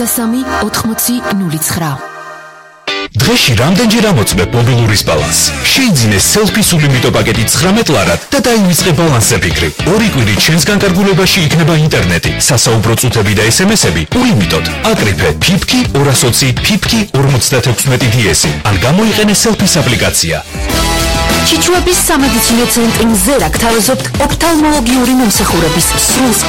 38009. დღეში რამდენჯერ ამოწმებ მობილურის ბალანსს? შეიძინე სელფის ულიმიტო პაკეტი 19 ლარად და დაივიწყე ბალანსზე ფიქრი. 2 კვირით ჩვენს განკარგულებაში იქნება ინტერნეტი, სასაუბრო წუთები და SMS-ები ულიმიტოდ. აკრიფე ფიფკი 220 ფიფკი 56 DS ან გამოიყენე სელფის აპლიკაცია. ჩიჩუების სამედიცინო ცენტრი მზერა გთავაზობთ ოფთალმოლოგიური მომსახურების სრულ